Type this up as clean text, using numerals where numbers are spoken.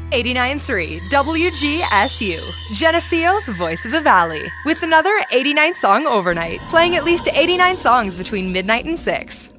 89.3 WGSU, Geneseo's Voice of the Valley, with another 89 song overnight, playing at least 89 songs between midnight and 6.